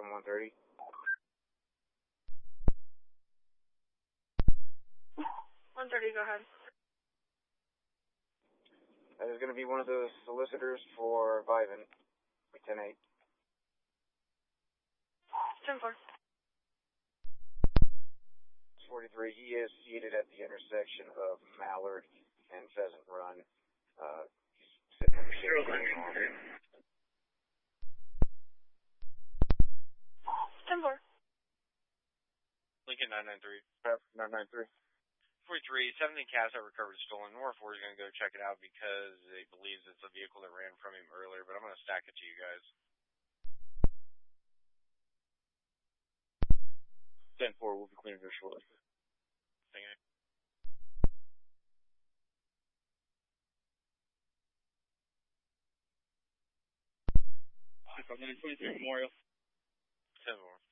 130. 130, go ahead. That is going to be one of the solicitors for Vivint, 10-8. 10-4. 43, he is seated at the intersection of Mallard and Pheasant Run. He's sitting in the shade. 10-4. Lincoln 993. 993. 43, 17 cabs have recovered stolen. Nora 4 is going to go check it out because they believes it's a vehicle that ran from him earlier, but I'm going to stack it to you guys. 10-4, we'll be clearing here shortly. Thank you. I'm 923 Memorial. 10-4.